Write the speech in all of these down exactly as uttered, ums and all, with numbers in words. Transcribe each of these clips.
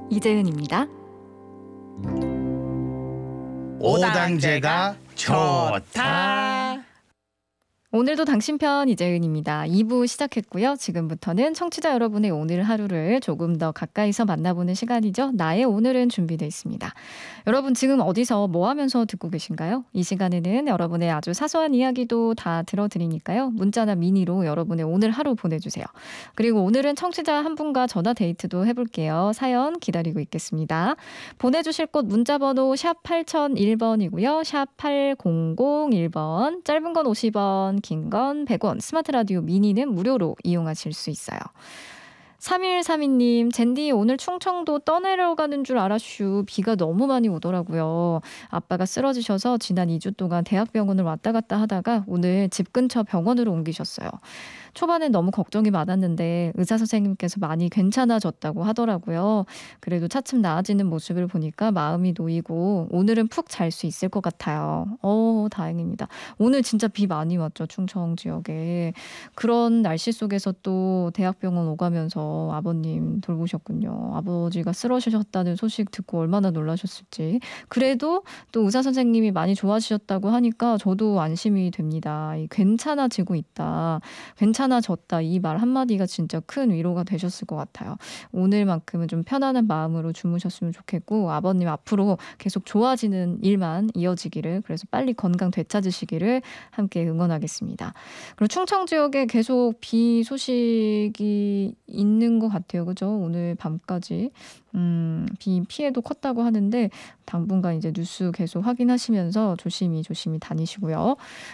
이재은입니다. 오당제가 좋다. 오늘도 당신 편 이재은입니다. 이 부 시작했고요. 지금부터는 청취자 여러분의 오늘 하루를 조금 더 가까이서 만나보는 시간이죠. 나의 오늘은 준비되어 있습니다. 여러분 지금 어디서 뭐 하면서 듣고 계신가요? 이 시간에는 여러분의 아주 사소한 이야기도 다 들어드리니까요. 문자나 미니로 여러분의 오늘 하루 보내주세요. 그리고 오늘은 청취자 한 분과 전화 데이트도 해볼게요. 사연 기다리고 있겠습니다. 보내주실 곳 문자번호 샵 팔공공일 번이고요. 샵 팔공공일 번, 짧은 건 오십 원, 긴 건 백 원, 스마트 라디오 미니는 무료로 이용하실 수 있어요. 삼일삼이 님, 젠디 오늘 충청도 떠내려가는 줄 알았슈. 비가 너무 많이 오더라고요. 아빠가 쓰러지셔서 지난 이 주 동안 대학병원을 왔다 갔다 하다가 오늘 집 근처 병원으로 옮기셨어요. 초반엔 너무 걱정이 많았는데 의사 선생님께서 많이 괜찮아졌다고 하더라고요. 그래도 차츰 나아지는 모습을 보니까 마음이 놓이고 오늘은 푹 잘 수 있을 것 같아요. 어, 다행입니다. 오늘 진짜 비 많이 왔죠, 충청 지역에. 그런 날씨 속에서 또 대학병원 오가면서 아버님 돌보셨군요. 아버지가 쓰러지셨다는 소식 듣고 얼마나 놀라셨을지. 그래도 또 의사 선생님이 많이 좋아지셨다고 하니까 저도 안심이 됩니다. 괜찮아지고 있다. 괜찮아졌다. 이 말 한마디가 진짜 큰 위로가 되셨을 것 같아요. 오늘만큼은 좀 편안한 마음으로 주무셨으면 좋겠고 아버님 앞으로 계속 좋아지는 일만 이어지기를, 그래서 빨리 건강 되찾으시기를 함께 응원하겠습니다. 그리고 충청 지역에 계속 비 소식이 있는 것 같아요. 그죠? 오늘 밤까지 음, 비 피해도 컸다고 하는데 당분간 이제 뉴스 계속 확인하시면서 조심히 조심히 다니시고요.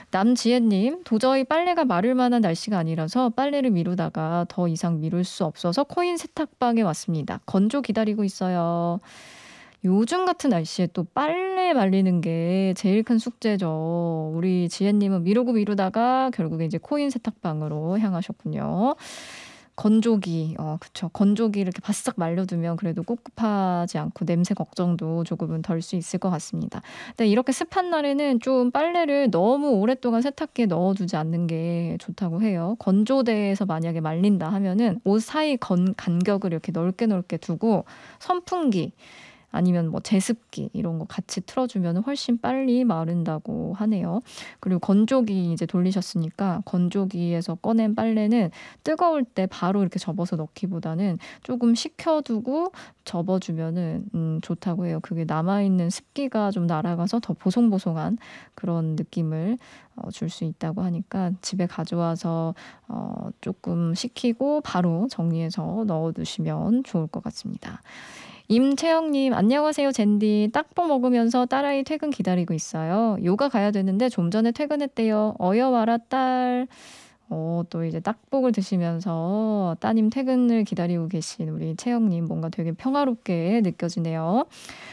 남지혜님, 도저히 빨래가 마를 만한 날씨가 아니라서 빨래를 미루다가 더 이상 미룰 수 없어서 코인 세탁방에 왔습니다. 건조 기다리고 있어요. 요즘 같은 날씨에 또 빨래 말리는 게 제일 큰 숙제죠. 우리 지혜님은 미루고 미루다가 결국에 이제 코인 세탁방으로 향하셨군요. 건조기, 어, 그쵸. 건조기 이렇게 바싹 말려두면 그래도 꿉꿉하지 않고 냄새 걱정도 조금은 덜 수 있을 것 같습니다. 근데 이렇게 습한 날에는 좀 빨래를 너무 오랫동안 세탁기에 넣어두지 않는 게 좋다고 해요. 건조대에서 만약에 말린다 하면은 옷 사이 건, 간격을 이렇게 넓게 넓게 두고 선풍기, 아니면 뭐 제습기 이런 거 같이 틀어주면 훨씬 빨리 마른다고 하네요. 그리고 건조기 이제 돌리셨으니까 건조기에서 꺼낸 빨래는 뜨거울 때 바로 이렇게 접어서 넣기보다는 조금 식혀두고 접어주면은 음, 좋다고 해요. 그게 남아있는 습기가 좀 날아가서 더 보송보송한 그런 느낌을 어, 줄 수 있다고 하니까 집에 가져와서 어, 조금 식히고 바로 정리해서 넣어두시면 좋을 것 같습니다. 임채영님, 안녕하세요 젠디. 딱보 먹으면서 딸아이 퇴근 기다리고 있어요. 요가 가야 되는데 좀 전에 퇴근했대요. 어여와라 딸. 어, 또 이제 딱복을 드시면서 따님 퇴근을 기다리고 계신 우리 채영님, 뭔가 되게 평화롭게 느껴지네요.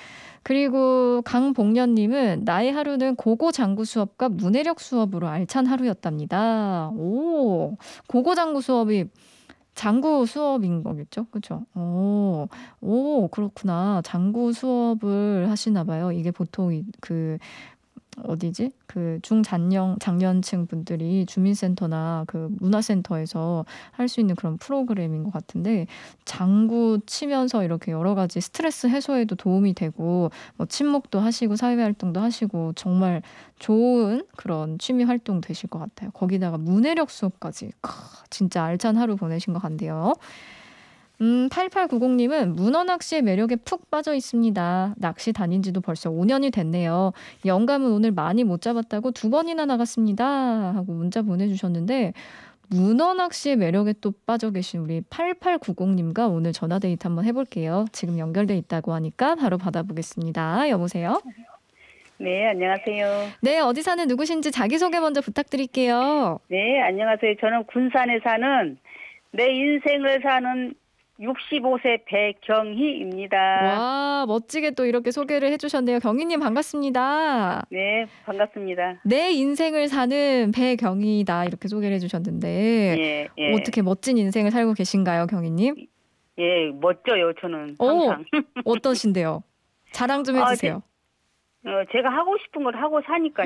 그리고 강복년님은 나의 하루는 고고장구 수업과 문해력 수업으로 알찬 하루였답니다. 오, 고고장구 수업이 장구 수업인 거겠죠? 그렇죠? 오, 오, 그렇구나. 장구 수업을 하시나 봐요. 이게 보통 그 어디지? 그 중장년 장년층 분들이 주민센터나 그 문화센터에서 할 수 있는 그런 프로그램인 것 같은데, 장구 치면서 이렇게 여러 가지 스트레스 해소에도 도움이 되고 뭐 친목도 하시고 사회활동도 하시고 정말 좋은 그런 취미 활동 되실 것 같아요. 거기다가 문해력 수업까지. 크, 진짜 알찬 하루 보내신 것 같네요. 음, 팔팔구공님은 문어 낚시의 매력에 푹 빠져 있습니다. 낚시 다닌 지도 벌써 오 년이 됐네요. 영감은 오늘 많이 못 잡았다고 두 번이나 나갔습니다. 하고 문자 보내주셨는데, 문어 낚시의 매력에 또 빠져 계신 우리 팔팔구공님과 오늘 전화데이트 한번 해볼게요. 지금 연결돼 있다고 하니까 바로 받아보겠습니다. 여보세요? 네, 안녕하세요. 네, 어디 사는 누구신지 자기소개 먼저 부탁드릴게요. 네, 안녕하세요. 저는 군산에 사는 내 인생을 사는 육십오 세 배경희입니다. 와, 멋지게 또 이렇게 소개를 해주셨네요. 경희님 반갑습니다. 네, 반갑습니다. 내 인생을 사는 배경희다, 이렇게 소개를 해주셨는데 예, 예. 어떻게 멋진 인생을 살고 계신가요, 경희님? 예, 멋져요, 저는 오, 항상. 어떠신데요? 자랑 좀 해주세요. 아, 제, 어, 제가 하고 싶은 걸 하고 사니까